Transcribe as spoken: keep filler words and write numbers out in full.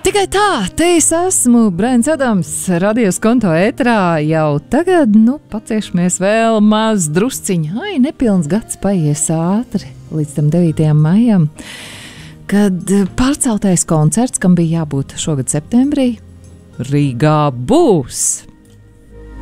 Tikai tā, te es esmu Brains Adams, radios konto ētrā jau tagad, nu, paciešamies vēl maz drusciņi. Ai, nepilns gads paies ātri līdz tam devītajam maijam, kad pārceltais koncerts, kam bija jābūt šogad septembrī, Rīgā būs.